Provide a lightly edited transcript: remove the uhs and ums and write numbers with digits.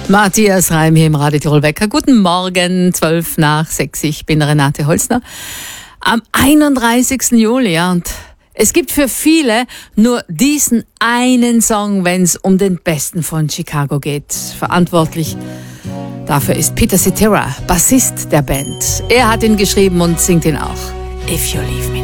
Matthias Reim hier im Radio Tirol Wecker. Guten Morgen, 6:12. Ich bin Renate Holzner. Am 31. Juli, ja, und es gibt für viele nur diesen einen Song, wenn es um den Besten von Chicago geht. Verantwortlich dafür ist Peter Cetera, Bassist der Band. Er hat ihn geschrieben und singt ihn auch. If You Leave Me.